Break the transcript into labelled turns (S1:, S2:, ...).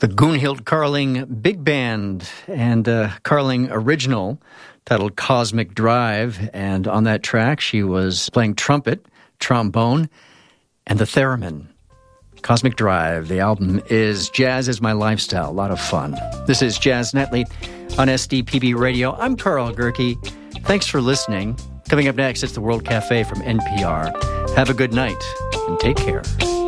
S1: The Gunhild Carling Big Band and Carling original titled Cosmic Drive. And on that track, she was playing trumpet, trombone, and the theremin. Cosmic Drive. The album is Jazz is My Lifestyle. A lot of fun. This is Jazz Nightly on SDPB Radio. I'm Carl Gerke. Thanks for listening. Coming up next, it's the World Cafe from NPR. Have a good night and take care.